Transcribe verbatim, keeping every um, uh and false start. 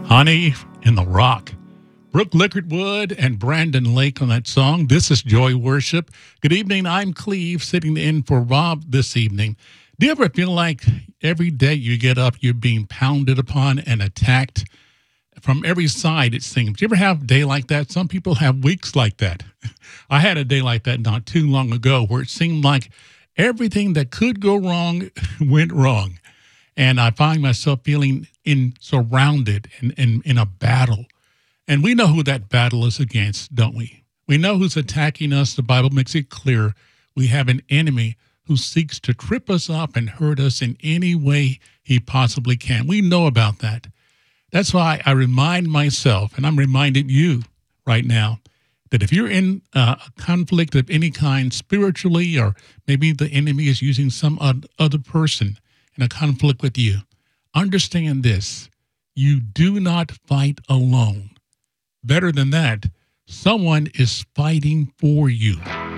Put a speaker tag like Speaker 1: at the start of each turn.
Speaker 1: Honey in the Rock. Brooke Lickardwood and Brandon Lake on that song. This is Joy Worship. Good evening. I'm Cleve, sitting in for Rob this evening. Do you ever feel like every day you get up, you're being pounded upon and attacked from every side, it seems? Do you ever have a day like that? Some people have weeks like that. I had a day like that not too long ago where it seemed like everything that could go wrong went wrong. And I find myself feeling in surrounded in, in, in a battle. And we know who that battle is against, don't we? We know who's attacking us. The Bible makes it clear. We have an enemy who seeks to trip us up and hurt us in any way he possibly can. We know about that. That's why I remind myself, and I'm reminding you right now, that if you're in uh, a conflict of any kind spiritually, or maybe the enemy is using some other person in a conflict with you, understand this: you do not fight alone. Better than that, someone is fighting for you.